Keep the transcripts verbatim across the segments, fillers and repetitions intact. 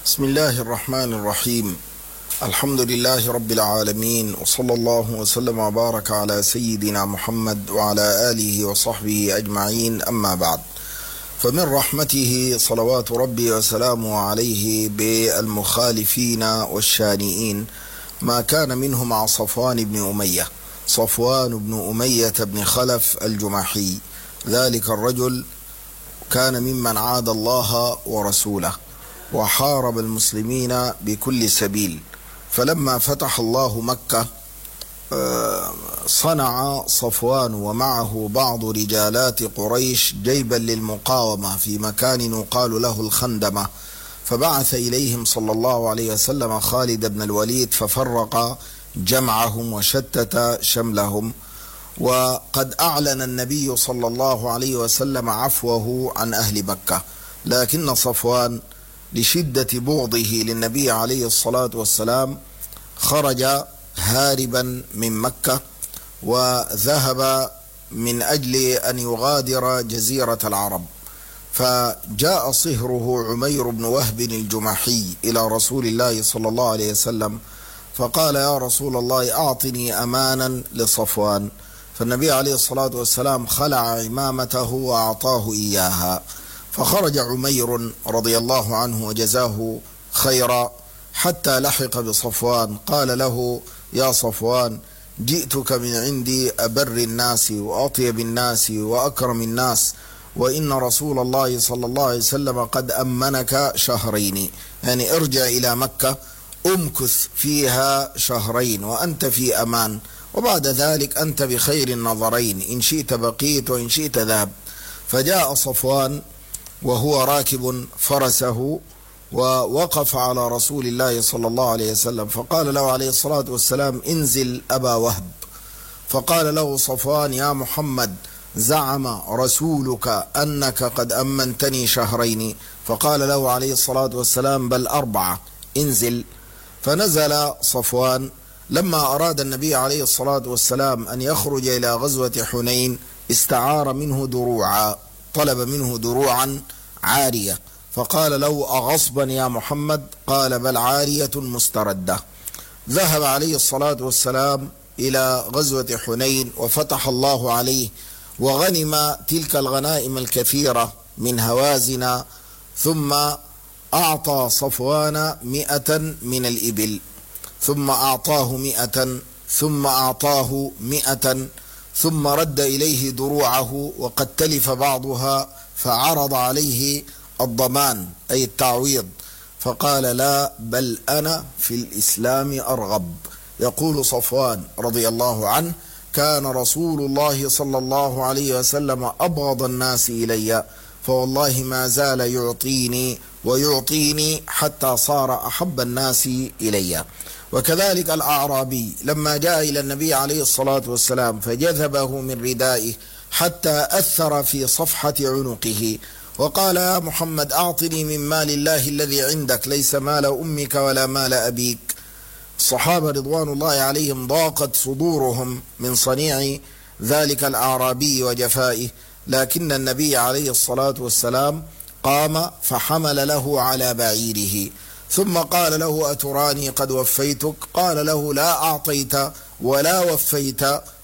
بسم الله الرحمن الرحيم. الحمد لله رب العالمين، وصلى الله وسلم وبارك على سيدنا محمد وعلى آله وصحبه أجمعين، أما بعد. فمن رحمته صلوات ربي وسلامه عليه بالمخالفين والشانئين ما كان منه مع صفوان بن أمية صفوان بن أمية بن خلف الجمحي. ذلك الرجل كان ممن عاد الله ورسوله وحارب المسلمين بكل سبيل، فلما فتح الله مكة صنع صفوان ومعه بعض رجالات قريش جيبا للمقاومة في مكان يقال له الخندمة، فبعث إليهم صلى الله عليه وسلم خالد بن الوليد ففرق جمعهم وشتت شملهم. وقد أعلن النبي صلى الله عليه وسلم عفوه عن أهل مكة، لكن صفوان لشدة بغضه للنبي عليه الصلاة والسلام خرج هاربا من مكة وذهب من أجل أن يغادر جزيرة العرب، فجاء صهره عمير بن وهب الجمحي إلى رسول الله صلى الله عليه وسلم فقال: يا رسول الله، أعطني أمانا لصفوان. فالنبي عليه الصلاة والسلام خلع عمامته وأعطاه إياها، فخرج عمير رضي الله عنه وجزاه خيرا حتى لحق بصفوان. قال له: يا صفوان، جئتك من عندي أبر الناس وأطيب الناس وأكرم الناس، وإن رسول الله صلى الله عليه وسلم قد أمنك شهرين، يعني ارجع إلى مكة أمكث فيها شهرين وأنت في أمان، وبعد ذلك أنت بخير النظرين، إن شئت بقيت وإن شئت ذهب. فجاء صفوان وهو راكب فرسه ووقف على رسول الله صلى الله عليه وسلم، فقال له عليه الصلاة والسلام: انزل أبا وهب. فقال له صفوان: يا محمد، زعم رسولك أنك قد أمنتني شهرين. فقال له عليه الصلاة والسلام: بل أربعة، انزل. فنزل صفوان. لما أراد النبي عليه الصلاة والسلام أن يخرج إلى غزوة حنين استعار منه دروعا، طلب منه دروعا عارية، فقال له: أغصبا يا محمد؟ قال: بل عارية مستردة. ذهب عليه الصلاة والسلام إلى غزوة حنين وفتح الله عليه وغنم تلك الغنائم الكثيرة من هوازن، ثم أعطى صفوان مئة من الإبل، ثم أعطاه مئة، ثم أعطاه مئة، ثم رد إليه دروعه وقد تلف بعضها، فعرض عليه الضمان أي التعويض، فقال: لا، بل أنا في الإسلام أرغب. يقول صفوان رضي الله عنه: كان رسول الله صلى الله عليه وسلم أبغض الناس إلي، فوالله ما زال يعطيني ويعطيني حتى صار أحب الناس إلي. وكذلك الأعرابي لما جاء إلى النبي عليه الصلاة والسلام فجذبه من ردائه حتى أثر في صفحة عنقه وقال: يا محمد، أعطني من مال الله الذي عندك، ليس مال أمك ولا مال أبيك. الصحابة رضوان الله عليهم ضاقت صدورهم من صنيع ذلك الأعرابي وجفائه، لكن النبي عليه الصلاة والسلام قام فحمل له على بعيره، ثم قال له: أتراني قد وفيتك؟ قال له: لا أعطيت ولا وفيت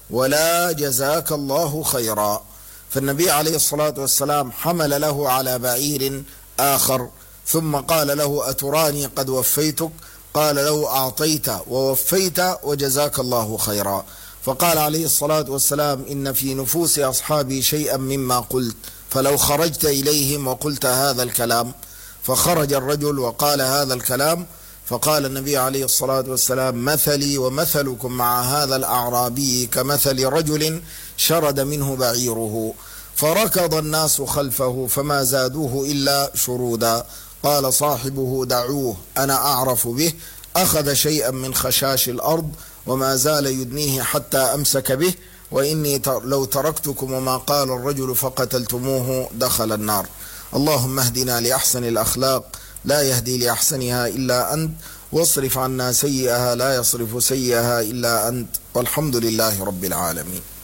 ولا جزاك الله خيرا. فالنبي عليه الصلاة والسلام حمل له على بعير آخر، ثم قال له: أتراني قد وفيتك؟ قال له: أعطيت ووفيت وجزاك الله خيرا. فقال عليه الصلاة والسلام: إن في نفوس أصحابي شيئا مما قلت، فلو خرجت إليهم وقلت هذا الكلام. فخرج الرجل وقال هذا الكلام، فقال النبي عليه الصلاة والسلام: مثلي ومثلكم مع هذا الأعرابي كمثل رجل شرد منه بعيره، فركض الناس خلفه فما زادوه إلا شرودا. قال صاحبه: دعوه، أنا أعرف به. أخذ شيئا من خشاش الأرض وما زال يدنيه حتى أمسك به، وإني لو تركتكم وما قال الرجل فقتلتموه دخل النار. اللهم اهدنا لأحسن الأخلاق، لا يهدي لأحسنها إلا أنت، واصرف عنا سيئها، لا يصرف سيئها إلا أنت، والحمد لله رب العالمين.